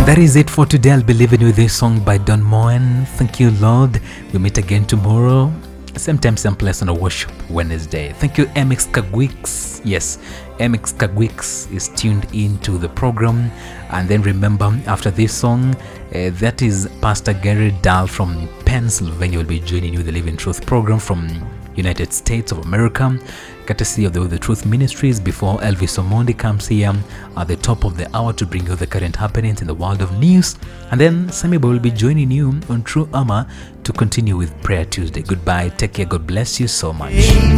That is it for today. I'll be leaving you with this song by Don Moen. Thank you, Lord. We meet again tomorrow. Same time, same place on a Worship Wednesday. Thank you, MX Kagwix. Yes, MX Kagwix is tuned into the program. And then remember, after this song, that is Pastor Gary Dahl from Pennsylvania will be joining you the Living Truth program from United States of America, courtesy of the Truth Ministries, before Elvis Omondi comes here at the top of the hour to bring you the current happenings in the world of news. And then Samibo will be joining you on True Armor to continue with Prayer Tuesday. Goodbye, take care, God bless you so much.